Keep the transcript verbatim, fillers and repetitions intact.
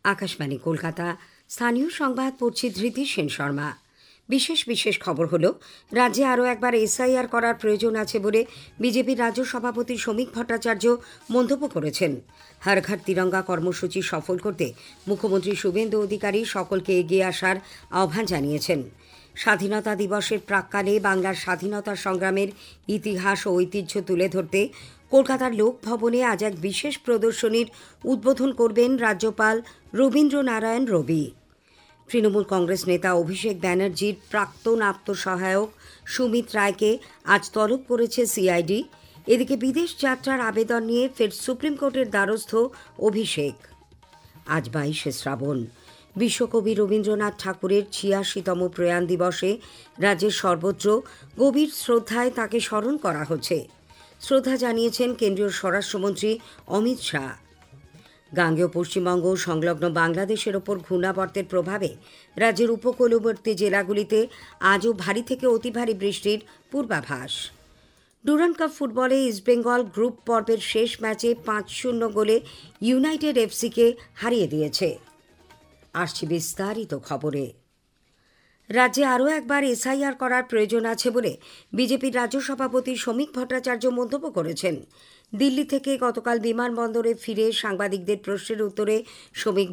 আকাশবাণী কলকাতা। স্থানীয় সংবাদ পড়ছি ধৃতি সেন শর্মা। বিশেষ বিশেষ খবর হলো, রাজ্যে আরও একবার এসআইআর করার প্রয়োজন আছে বলে বিজেপির রাজ্য সভাপতি শ্রমিক ভট্টাচার্য মন্তব্য করেছেন। হর ঘর তিরঙ্গা কর্মসূচি সফল করতে মুখ্যমন্ত্রী শুভেন্দু অধিকারী সকলকে এগিয়ে আসার আহ্বান জানিয়েছেন। স্বাধীনতা দিবসের প্রাক্কালে বাংলার স্বাধীনতা সংগ্রামের ইতিহাস ও ঐতিহ্য তুলে ধরতে কলকাতার লোকভবনে আজ এক বিশেষ প্রদর্শনীর উদ্বোধন করবেন রাজ্যপাল রবীন্দ্রনারায়ণ রবি। তৃণমূল কংগ্রেস নেতা অভিষেক ব্যানার্জির প্রাক্তন আত্মসহায়ক সুমিত রায়কে আজ তলব করেছে সিআইডি। এদিকে বিদেশ যাত্রার আবেদন নিয়ে ফের সুপ্রিম কোর্টের দ্বারস্থ অভিষেক। আজ বাইশে শ্রাবণ। বিশ্বকবি রবীন্দ্রনাথ ঠাকুরের ছিয়াশিতম প্রয়াণ দিবসে রাজ্যের সর্বত্র গভীর শ্রদ্ধায় তাঁকে স্মরণ করা হচ্ছে। শ্রদ্ধা জানিয়েছেন কেন্দ্রীয় স্বরাষ্ট্রমন্ত্রী অমিত শাহ। গাঙ্গেয় পশ্চিমবঙ্গ সংলগ্ন বাংলাদেশের ওপর ঘূর্ণাবর্তের প্রভাবে রাজ্যের উপকূলবর্তী জেলাগুলিতে আজও ভারী থেকে অতি ভারী বৃষ্টির পূর্বাভাস। ডুরান্ড কাপ ফুটবলে ইস্টবেঙ্গল গ্রুপ পর্বের শেষ ম্যাচে পাঁচ শূন্য গোলে ইউনাইটেড এফসিকে হারিয়ে দিয়েছে। আসছি বিস্তারিত খবরে। রাজ্যে আরও একবার এসআইআর করার প্রয়োজন আছে বলে বিজেপির রাজ্য সভাপতি শ্রমিক ভট্টাচার্য মন্তব্য করেছেন। দিল্লি থেকে গতকাল বিমানবন্দরে ফিরে সাংবাদিকদের প্রশ্নের উত্তরে শ্রমিক